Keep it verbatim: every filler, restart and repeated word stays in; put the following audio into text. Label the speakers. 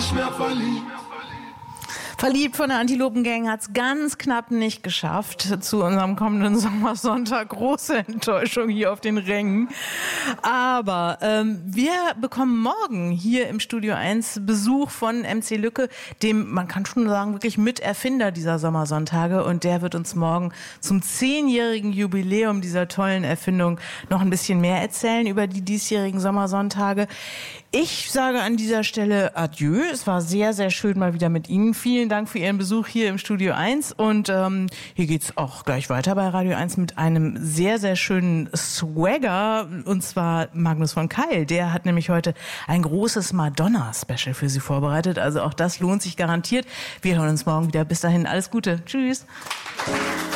Speaker 1: nicht mehr verliebt.
Speaker 2: Verliebt von der Antilopen-Gang hat's ganz knapp nicht geschafft zu unserem kommenden Sommersonntag. Große Enttäuschung hier auf den Rängen. Aber ähm, wir bekommen morgen hier im Studio eins Besuch von M C Lücke, dem, man kann schon sagen, wirklich Miterfinder dieser Sommersonntage. Und der wird uns morgen zum zehnjährigen Jubiläum dieser tollen Erfindung noch ein bisschen mehr erzählen über die diesjährigen Sommersonntage. Ich sage an dieser Stelle Adieu. Es war sehr, sehr schön mal wieder mit Ihnen. Vielen Dank für Ihren Besuch hier im Studio eins. Und ähm, hier geht's auch gleich weiter bei Radio eins mit einem sehr, sehr schönen Swagger. Und zwar Magnus von Keil. Der hat nämlich heute ein großes Madonna-Special für Sie vorbereitet. Also auch das lohnt sich garantiert. Wir hören uns morgen wieder. Bis dahin alles Gute. Tschüss.